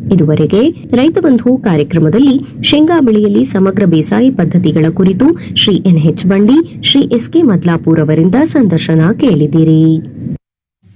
ಇದುವರೆಗೆ ರೈತ ಬಂಧು ಕಾರ್ಯಕ್ರಮದಲ್ಲಿ ಶೇಂಗಾ ಬೆಳೆಯಲ್ಲಿ ಸಮಗ್ರ ಬೇಸಾಯ ಪದ್ಧತಿಗಳ ಕುರಿತು ಶ್ರೀ ಎನ್ಎಚ್ ಬಂಡಿ, ಶ್ರೀ ಎಸ್ಕೆ ಮದ್ಲಾಪುರ್ ಅವರಿಂದ ಸಂದರ್ಶನ ಕೇಳಿದಿರಿ.